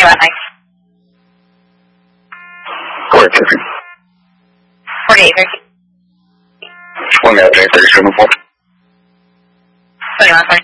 21, Mike. Where, Tiffany? 48, 1 Avenue, 37 4. 21, 20.